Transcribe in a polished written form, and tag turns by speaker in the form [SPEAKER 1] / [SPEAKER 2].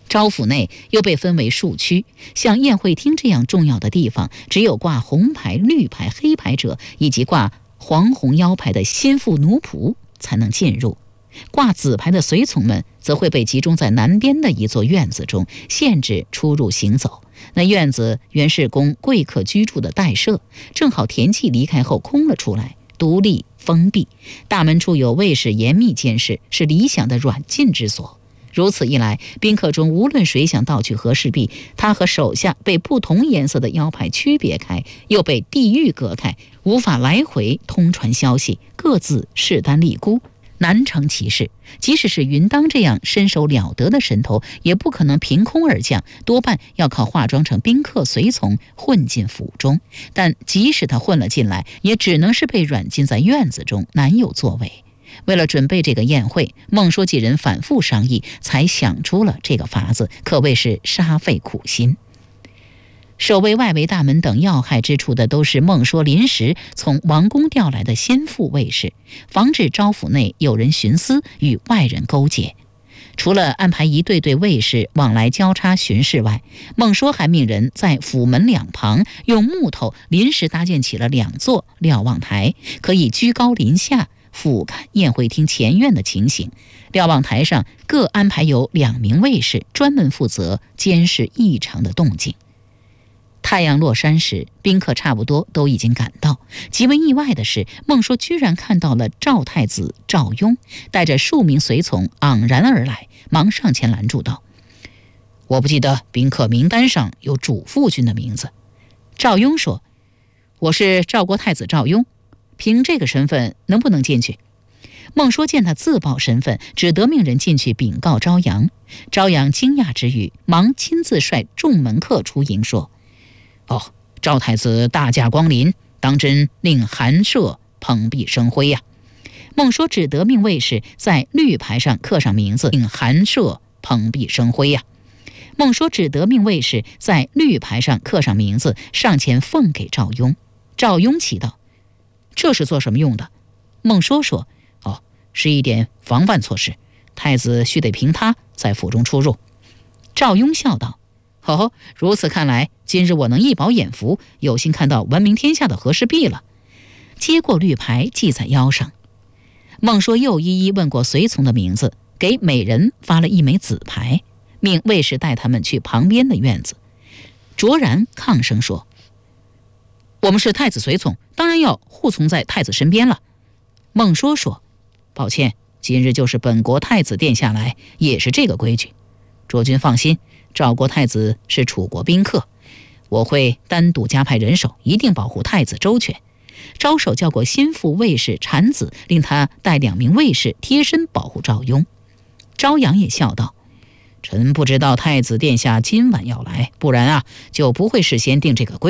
[SPEAKER 1] 招府内又被分为数区，像宴会厅这样重要的地方，只有挂红牌、绿牌、黑牌者以及挂黄红腰牌的心腹奴仆才能进入。挂紫牌的随从们则会被集中在南边的一座院子中，限制出入行走。那院子原是供贵客居住的待舍，正好田忌离开后空了出来，独立封闭，大门处有卫士严密监视，是理想的软禁之所。如此一来，宾客中无论谁想盗取和氏璧，他和手下被不同颜色的腰牌区别开，又被地域隔开，无法来回通传消息，各自势单力孤，难成其事。即使是云当这样身手了得的神头，也不可能凭空而降，多半要靠化妆成宾客随从混进府中。但即使他混了进来，也只能是被软禁在院子中，难有作为。为了准备这个宴会，孟说几人反复商议，才想出了这个法子，可谓是煞费苦心。守卫外围大门等要害之处的都是孟说临时从王宫调来的心腹卫士，防止招府内有人徇私与外人勾结。除了安排一队队卫士往来交叉巡视外，孟说还命人在府门两旁用木头临时搭建起了2座瞭望台，可以居高临下俯瞰宴会厅前院的情形。瞭望台上各安排有2名卫士，专门负责监视异常的动静。太阳落山时，宾客差不多都已经赶到。极为意外的是，孟说居然看到了赵太子赵雍带着数名随从昂然而来，忙上前拦住道：“我不记得宾客名单上有主父君的名字。”赵雍说：“我是赵国太子赵雍，凭这个身份能不能进去？”孟说见他自报身份，只得命人进去禀告朝阳。朝阳惊讶之余，忙亲自率众门客出迎说：“哦，赵太子大驾光临，当真令寒舍蓬荜生辉呀！”孟说只得命卫士在绿牌上刻上名字，令寒舍蓬荜生辉呀。孟说只得命卫士在绿牌上刻上名字，上前奉给赵雍。赵雍奇道：“这是做什么用的？”孟说说：“哦，是一点防范措施，太子须得凭他在府中出入。”赵雍笑道：“哦，如此看来，今日我能一饱眼福，有幸看到闻名天下的和氏璧了。”接过绿牌系在腰上。孟说又一一问过随从的名字，给每人发了1枚紫牌，命卫士带他们去旁边的院子。卓然抗声说：“我们是太子随从，当然要护从在太子身边了。”孟说说：“抱歉，今日就是本国太子殿下来，也是这个规矩。卓君放心，赵国太子是楚国宾客，我会单独加派人手，一定保护太子周全。”招手叫过心腹卫士产子，令他带2名卫士贴身保护赵雍。朝阳也笑道：“臣不知道太子殿下今晚要来，不然就不会事先定这个规矩。”